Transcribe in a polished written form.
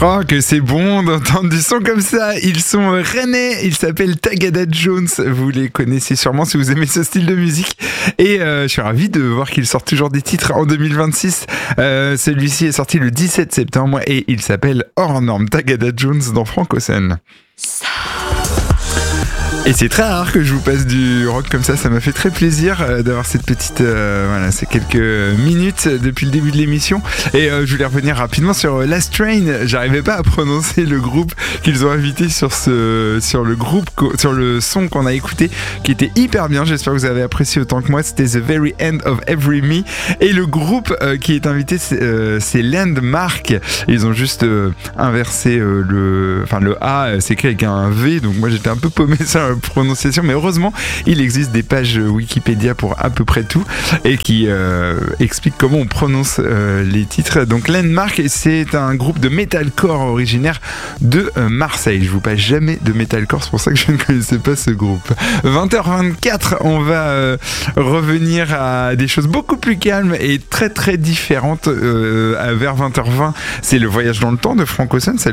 Oh, que c'est bon d'entendre du son comme ça. Ils sont rennais, ils s'appellent Tagada Jones. Vous les connaissez sûrement si vous aimez ce style de musique. Et je suis ravi de voir qu'ils sortent toujours des titres en 2026. Celui-ci est sorti le 17 septembre et il s'appelle Hors Norme. Tagada Jones dans Francosen. Et c'est très rare que je vous passe du rock comme ça m'a fait très plaisir d'avoir cette petite, voilà, ces quelques minutes depuis le début de l'émission. Et je voulais revenir rapidement sur Last Train. J'arrivais pas à prononcer le groupe qu'ils ont invité sur le son qu'on a écouté, qui était hyper bien. J'espère que vous avez apprécié autant que moi. C'était The Very End of Every Me. Et le groupe qui est invité, c'est Landmark. Ils ont juste inversé le A, c'est écrit avec un V. Donc moi j'étais un peu paumé sur la prononciation, mais heureusement il existe des pages Wikipédia pour à peu près tout et qui expliquent comment on prononce les titres. Donc Landmark, c'est un groupe de metalcore originaire de Marseille. Je vous passe jamais de metalcore, c'est pour ça que je ne connaissais pas ce groupe. 20h24, on va revenir à des choses beaucoup plus calmes et très très différentes. Vers 20h20, c'est le voyage dans le temps de Francosen.